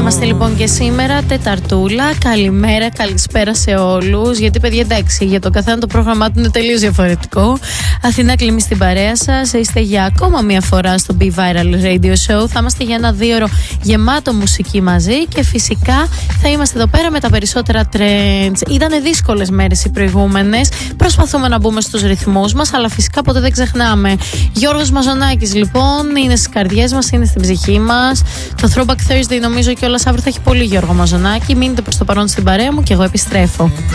Είμαστε λοιπόν και σήμερα Τεταρτούλα. Καλημέρα, καλησπέρα σε όλους. Γιατί παιδιά, εντάξει, για το καθένα το πρόγραμμά του είναι τελείως διαφορετικό. Αθηνά Κλίμη στην παρέα σας. Είστε για ακόμα μία φορά στο Be Viral Radio Show. Θα είμαστε για ένα 2ωρο γεμάτο μουσική μαζί και φυσικά θα είμαστε εδώ πέρα με τα περισσότερα trends. Ήτανε δύσκολες μέρες οι προηγούμενες. Προσπαθούμε να μπούμε στους ρυθμούς μας, αλλά φυσικά ποτέ δεν ξεχνάμε. Γιώργος Μαζονάκης λοιπόν είναι στις καρδιές μας, είναι στην ψυχή μας. Το Throwback Thursday νομίζω κιόλας αύριο θα έχει πολύ Γιώργο Μαζονάκη. Μείνετε προς το παρόν στην παρέα μου και εγώ επιστρέφω.